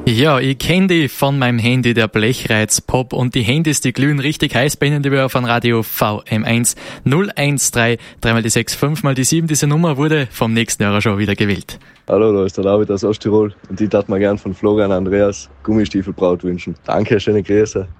Ja, ich kenne die von meinem Handy, der Blechreiz-Pop, und die Handys, die glühen richtig heiß bei Ihnen, die wir von Radio VM1 013, 3 die 6, 5 die 7. Diese Nummer wurde vom nächsten Hörer schon wieder gewählt. Hallo, da ist der David aus Osttirol und ich darf mir gern von Florian Andreas Gummistiefelbraut wünschen. Danke, schöne Grüße.